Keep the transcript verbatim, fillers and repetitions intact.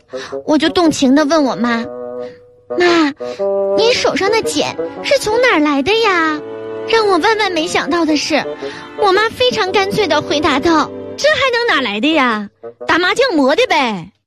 我就动情地问我妈：妈，你手上的茧是从哪儿来的呀？让我万万没想到的是，我妈非常干脆地回答道： 这还能哪来的呀？打麻将磨的呗。